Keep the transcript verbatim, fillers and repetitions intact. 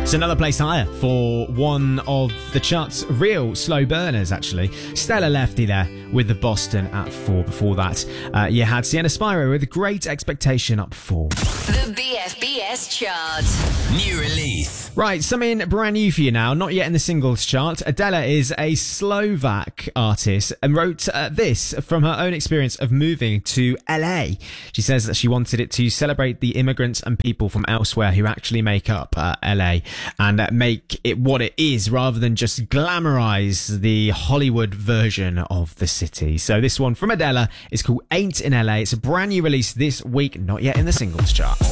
It's another place higher for one of the chart's real slow burners, actually. Stella Lefty there with the Boston at four. Before that, uh, you had Sienna Spyro with Great Expectation up four. The B F B S chart. New release. Right, something brand new for you now, not yet in the singles chart. Adela is a Slovak artist and wrote uh, this from her own experience of moving to L A. She says that she wanted it to celebrate the immigrants and people from elsewhere who actually make up uh, L A and uh, make it what it is rather than just glamorize the Hollywood version of the city. So this one from Adela is called Ain't in L A. It's a brand new release this week, not yet in the singles chart.